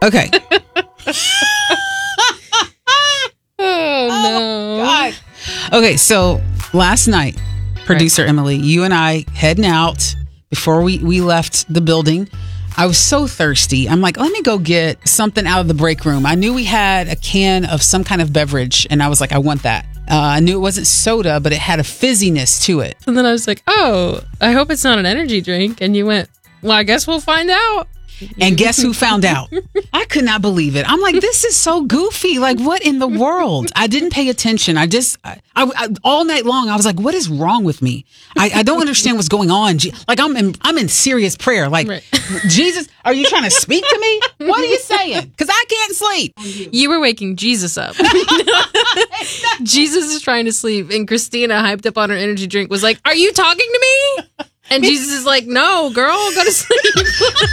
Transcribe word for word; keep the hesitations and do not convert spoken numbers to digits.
Okay. Oh, no. God. Okay, so last night, producer Right. Emily, you and I heading out before we, we left the building. I was so thirsty. I'm like, let me go get something out of the break room. I knew we had a can of some kind of beverage, and I was like, I want that. Uh, I knew it wasn't soda, but it had a fizziness to it. And then I was like, oh, I hope it's not an energy drink. And you went, well, I guess we'll find out. And guess who found out? I could not believe it. I'm like, this is so goofy. Like, what in the world? I didn't pay attention. I just, I, I, I- all night long, I was like, what is wrong with me? I, I don't understand what's going on. Je- Like, I'm in, I'm in serious prayer. Like, Right. Jesus, are you trying to speak to me? What are you saying? Because I can't sleep. You were waking Jesus up. Jesus is trying to sleep. And Christina, hyped up on her energy drink, was like, are you talking to me? And Jesus is like, no, girl, go to sleep.